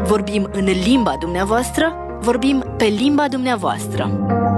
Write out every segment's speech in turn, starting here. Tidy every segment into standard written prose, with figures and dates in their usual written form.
Vorbim în limba dumneavoastră, vorbim pe limba dumneavoastră.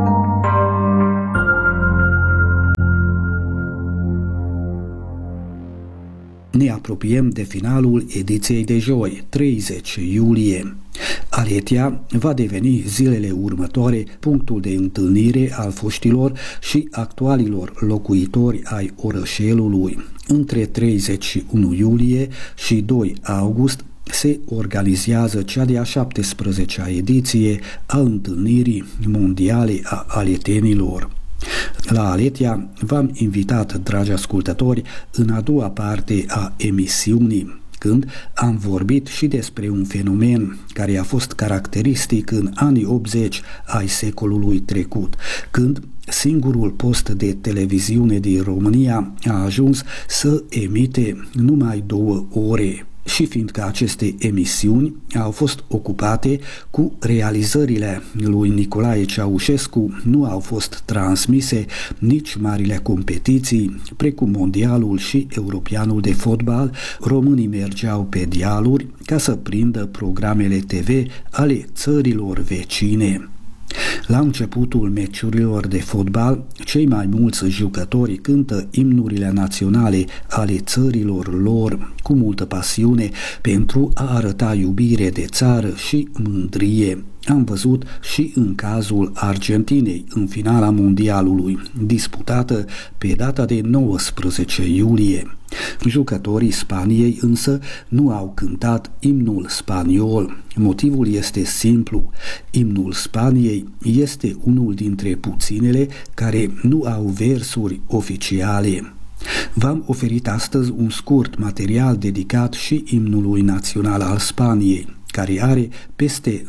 Ne apropiem de finalul ediției de joi, 30 iulie. Aletia va deveni zilele următoare punctul de întâlnire al foștilor și actualilor locuitori ai orășelului. Între 31 iulie și 2 august se organizează cea de-a 17-a ediție a întâlnirii mondiale a aletenilor. La Aletia v-am invitat, dragi ascultători, în a doua parte a emisiunii, când am vorbit și despre un fenomen care a fost caracteristic în anii 80 ai secolului trecut, când singurul post de televiziune din România a ajuns să emite numai 2 ore. Și fiindcă aceste emisiuni au fost ocupate cu realizările lui Nicolae Ceaușescu, nu au fost transmise nici marile competiții, precum mondialul și europeanul de fotbal, românii mergeau pe dealuri ca să prindă programele TV ale țărilor vecine. La începutul meciurilor de fotbal, cei mai mulți jucători cântă imnurile naționale ale țărilor lor cu multă pasiune pentru a arăta iubire de țară și mândrie. Am văzut și în cazul Argentinei în finala mondialului, disputată pe data de 19 iulie. Jucătorii Spaniei însă nu au cântat imnul spaniol. Motivul este simplu. Imnul Spaniei este unul dintre puținele care nu au versuri oficiale. V-am oferit astăzi un scurt material dedicat și imnului național al Spaniei, care are peste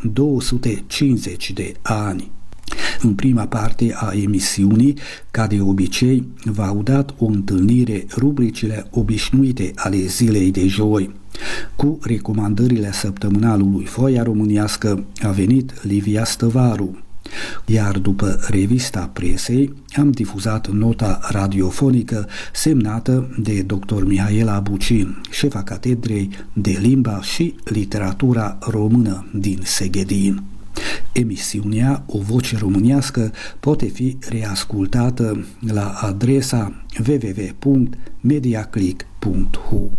250 de ani. În prima parte a emisiunii, ca de obicei, v-au dat o întâlnire rubricile obișnuite ale zilei de joi. Cu recomandările săptămânalului Foaia Românească a venit Livia Stăvaru, iar după revista presei am difuzat nota radiofonică semnată de dr. Mihaela Bucin, șefa catedrei de limba și literatura română din Seghedin. Emisiunea O Voce Românească poate fi reascultată la adresa www.mediaclick.hu.